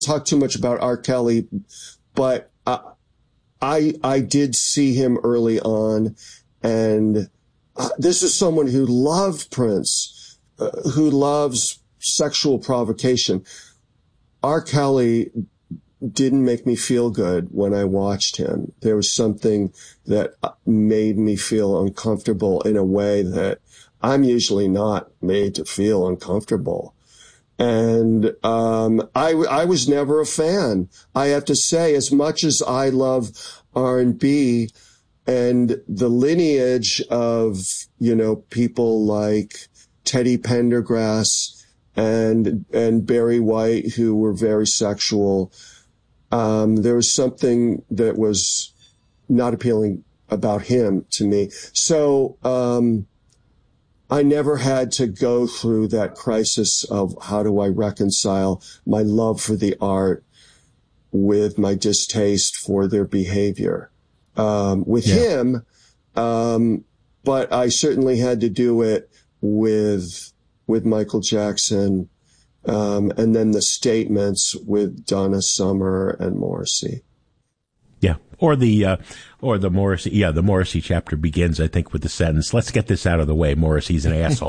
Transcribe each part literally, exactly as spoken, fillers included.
talk too much about R. Kelly, but uh, I I did see him early on, and uh, this is someone who loved Prince, uh, who loves sexual provocation. R. Kelly didn't make me feel good when I watched him. There was something that made me feel uncomfortable in a way that I'm usually not made to feel uncomfortable. And um I, I was never a fan. I have to say, as much as I love R and B and the lineage of, you know, people like Teddy Pendergrass and and Barry White, who were very sexual, um, there was something that was not appealing about him to me. So um I never had to go through that crisis of how do I reconcile my love for the art with my distaste for their behavior. Um, with yeah. him, um, but I certainly had to do it with with Michael Jackson, um, and then the statements with Donna Summer and Morrissey. Yeah, or the uh, or the Morrissey. Yeah, the Morrissey chapter begins, I think, with the sentence, "Let's get this out of the way. Morrissey's an asshole."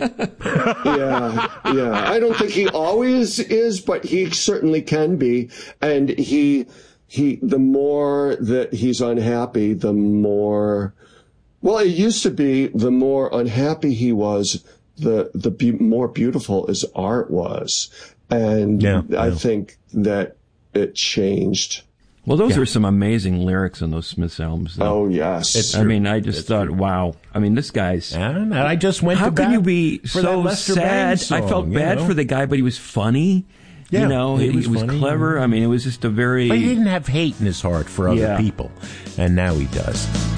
yeah, yeah. I don't think he always is, but he certainly can be. And he he. The more that he's unhappy, the more. Well, it used to be the more unhappy he was, the the be- more beautiful his art was, and yeah, I yeah. think that it changed. Well, those yeah. are some amazing lyrics in those Smiths albums, though. Oh, yes. It's I true. mean, I just it's thought, true. wow. I mean, this guy's... And I just went How to can you be so sad? Song, I felt bad know? for the guy, but he was funny. Yeah, you know, he, he was, he was funny, clever. I mean, it was just a very... But he didn't have hate in his heart for other yeah. people. And now he does.